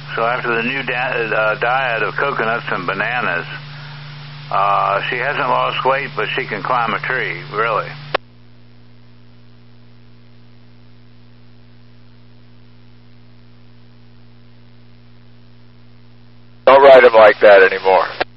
So after the new diet of coconuts and bananas, she hasn't lost weight, but she can climb a tree, really. Don't write him like that anymore.